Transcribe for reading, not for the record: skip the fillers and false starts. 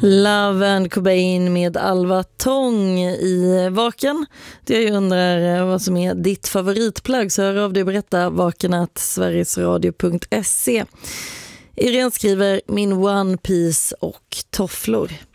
Love and Cobain med Alva Tång i Vaken. Jag undrar vad som är ditt favoritplagg, så hör av dig och berätta vaken@sverigesradio.se. Irene skriver min One Piece och tofflor.